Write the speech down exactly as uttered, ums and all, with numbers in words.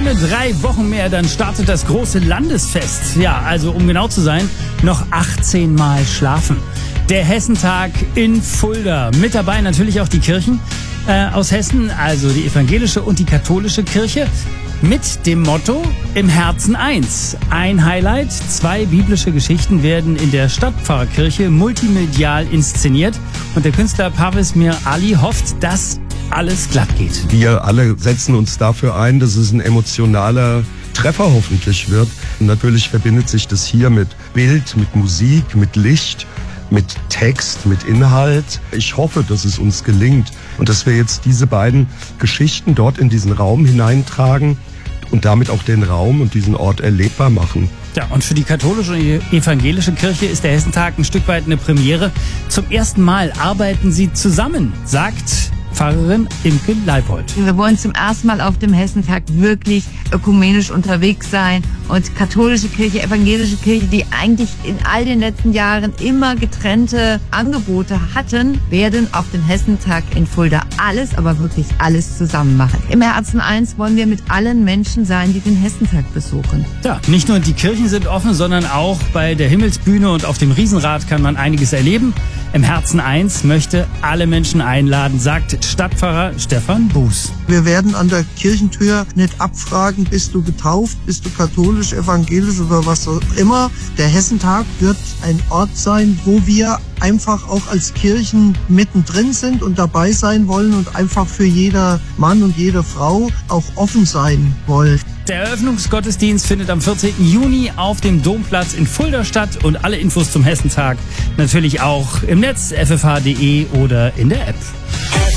Schöne drei Wochen mehr, dann startet das große Landesfest. Ja, also um genau zu sein, noch achtzehn Mal schlafen. Der Hessentag in Fulda. Mit dabei natürlich auch die Kirchen äh, aus Hessen, also die evangelische und die katholische Kirche. Mit dem Motto im Herzen eins. Ein Highlight, zwei biblische Geschichten werden in der Stadtpfarrkirche multimedial inszeniert. Und der Künstler Parvis Mir Ali hofft, dass alles glatt geht. Wir alle setzen uns dafür ein, dass es ein emotionaler Treffer hoffentlich wird. Und natürlich verbindet sich das hier mit Bild, mit Musik, mit Licht, mit Text, mit Inhalt. Ich hoffe, dass es uns gelingt und dass wir jetzt diese beiden Geschichten dort in diesen Raum hineintragen und damit auch den Raum und diesen Ort erlebbar machen. Ja, und für die katholische und evangelische Kirche ist der Hessentag ein Stück weit eine Premiere. Zum ersten Mal arbeiten sie zusammen, sagt Pfarrerin Imke Leipold. Wir wollen zum ersten Mal auf dem Hessentag wirklich ökumenisch unterwegs sein und katholische Kirche, evangelische Kirche, die eigentlich in all den letzten Jahren immer getrennte Angebote hatten, werden auf dem Hessentag in Fulda alles, aber wirklich alles zusammen machen. Im Herzen eins wollen wir mit allen Menschen sein, die den Hessentag besuchen. Ja, nicht nur die Kirchen sind offen, sondern auch bei der Himmelsbühne und auf dem Riesenrad kann man einiges erleben. Im Herzen eins möchte alle Menschen einladen, sagt Stadtpfarrer Stefan Buß. Wir werden an der Kirchentür nicht abfragen, bist du getauft, bist du katholisch, evangelisch oder was auch immer. Der Hessentag wird ein Ort sein, wo wir einfach auch als Kirchen mittendrin sind und dabei sein wollen und einfach für jeder Mann und jede Frau auch offen sein wollen. Der Eröffnungsgottesdienst findet am vierzehnten Juni auf dem Domplatz in Fulda statt und alle Infos zum Hessentag natürlich auch im Netz f f h punkt d e oder in der App.